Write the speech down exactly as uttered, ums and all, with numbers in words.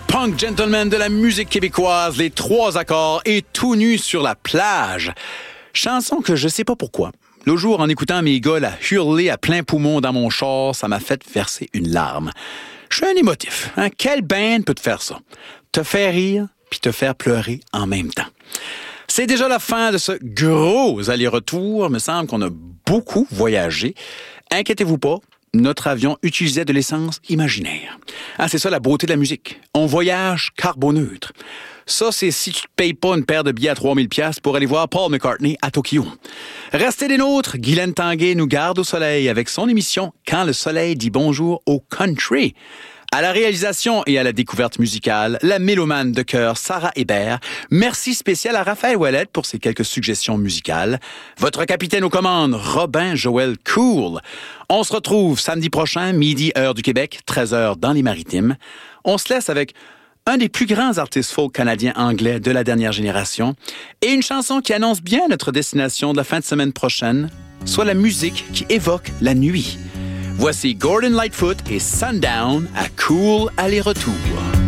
punk gentleman de la musique québécoise, les trois accords et tout nu sur la plage. Chanson que je sais pas pourquoi. L'autre jour, en écoutant mes gars la hurler à plein poumon dans mon char, ça m'a fait verser une larme. Je suis un émotif. Hein? Quel band peut te faire ça? Te faire rire puis te faire pleurer en même temps. C'est déjà la fin de ce gros aller-retour. Il me semble qu'on a beaucoup voyagé. Inquiétez-vous pas. Notre avion utilisait de l'essence imaginaire. Ah, c'est ça la beauté de la musique. On voyage carboneutre. Ça, c'est si tu ne payes pas une paire de billets à trois mille dollars pour aller voir Paul McCartney à Tokyo. Restez des nôtres. Guylaine Tanguay nous garde au soleil avec son émission « Quand le soleil dit bonjour au country ». À la réalisation et à la découverte musicale, la mélomane de cœur Sarah Hébert. Merci spécial à Raphaël Ouellette pour ses quelques suggestions musicales. Votre capitaine aux commandes, Robin Joël Cool. On se retrouve samedi prochain, midi, heure du Québec, treize heures dans les Maritimes. On se laisse avec un des plus grands artistes folk canadiens anglais de la dernière génération et une chanson qui annonce bien notre destination de la fin de semaine prochaine, soit la musique qui évoque la nuit. Voici Gordon Lightfoot et Sundown à Cool aller-retour.